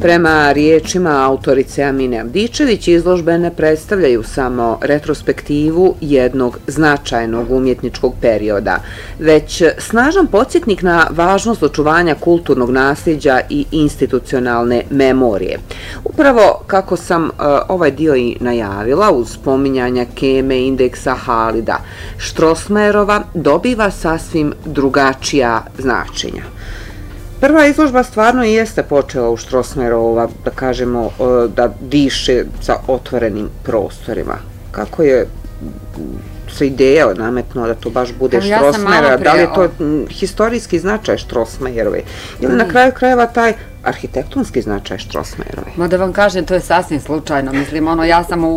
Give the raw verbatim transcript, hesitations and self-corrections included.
Prema riječima autorice Amine Avdičević, izložbe ne predstavljaju samo retrospektivu jednog značajnog umjetničkog perioda, već snažan podsjetnik na važnost očuvanja kulturnog nasljeđa i institucionalne memorije. Upravo kako sam uh, ovaj dio i najavila, uz spominjanja Keme, Indeksa, Halida, Strossmayerova dobiva sasvim drugačija značenja. Prva izložba stvarno i jeste počela u Strossmayerova, da kažemo, da diše sa otvorenim prostorima. Kako je se ideja nametno da to baš bude Strossmayera, da li je to historijski značaj Strossmayerove ili na kraju krajeva taj arhitektonski značaj Strossmayerove? Ma da vam kažem, to je sasvim slučajno. Mislim, ono, ja sam u